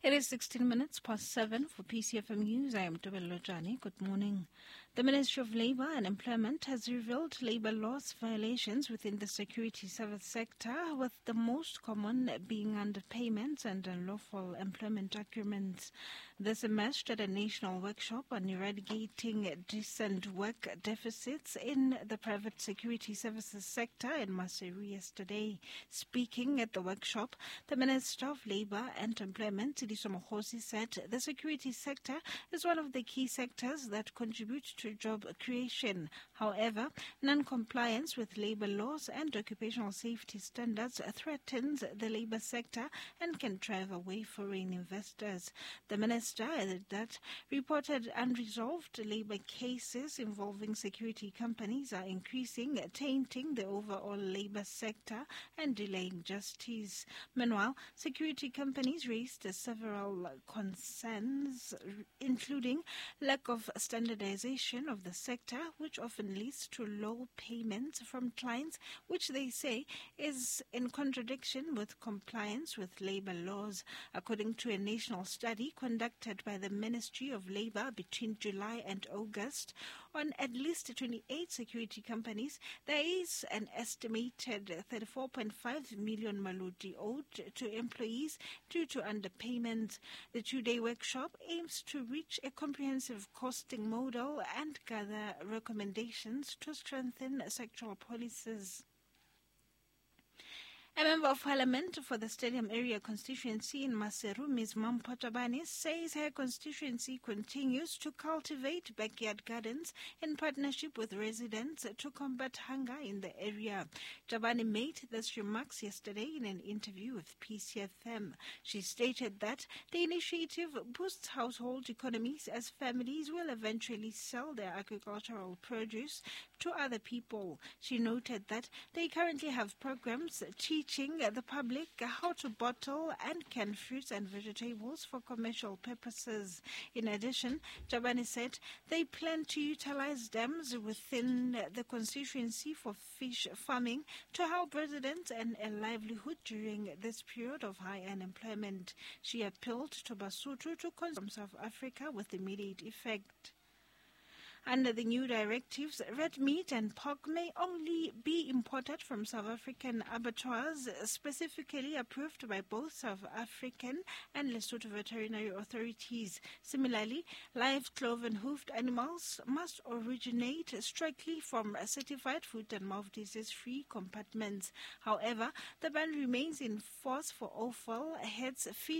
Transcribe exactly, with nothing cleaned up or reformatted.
It is sixteen minutes past seven for P C F M News. I am Tobelo Jani. Good morning. The Ministry of Labour and Employment has revealed labour laws violations within the security service sector, with the most common being underpayments and unlawful employment agreements. This emerged at a national workshop on eradicating decent work deficits in the private security services sector in Maseru yesterday. Speaking at the workshop, the Minister of Labour and Employment, Mohosi, said the security sector is one of the key sectors that contribute to job creation. However, non-compliance with labour laws and occupational safety standards threatens the labour sector and can drive away foreign investors. The minister added that reported unresolved labour cases involving security companies are increasing, tainting the overall labour sector and delaying justice. Meanwhile, security companies raised several concerns, including lack of standardization of the sector, which often leads to low payments from clients, which they say is in contradiction with compliance with labour laws. According to a national study conducted by the Ministry of Labour between July and August, on at least twenty-eight security companies, there is an estimated thirty-four point five million maludi owed to employees due to underpayment. The two-day workshop aims to reach a comprehensive costing model and gather recommendations to strengthen sectoral policies. A member of parliament for the Stadium Area constituency in Maseru, Miz Mampho Jabane, says her constituency continues to cultivate backyard gardens in partnership with residents to combat hunger in the area. Jabane made these remarks yesterday in an interview with P C F M. She stated that the initiative boosts household economies as families will eventually sell their agricultural produce to other people. She noted that they currently have programs teaching the public how to bottle and can fruits and vegetables for commercial purposes. In addition, Jabane said they plan to utilize dams within the constituency for fish farming to help residents earn a livelihood during this period of high unemployment. She appealed to Basotho to consume South Africa with immediate effect. Under the new directives, red meat and pork may only be imported from South African abattoirs specifically approved by both South African and Lesotho veterinary authorities. Similarly, live cloven-hoofed animals must originate strictly from certified foot and mouth disease-free compartments. However, the ban remains in force for offal, heads, feet,